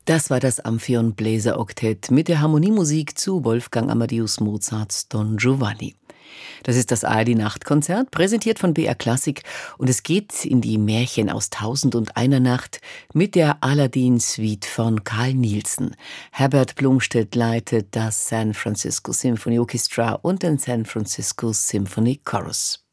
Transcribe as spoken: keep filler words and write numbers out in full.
Das war das Amphion Bläser-Oktett mit der Harmoniemusik zu Wolfgang Amadeus Mozarts Don Giovanni. Das ist das A R D-Nachtkonzert, präsentiert von B R Klassik, und es geht in die Märchen aus Tausend und einer Nacht mit der Aladdin-Suite von Carl Nielsen. Herbert Blomstedt leitet das San Francisco Symphony Orchestra und den San Francisco Symphony Chorus.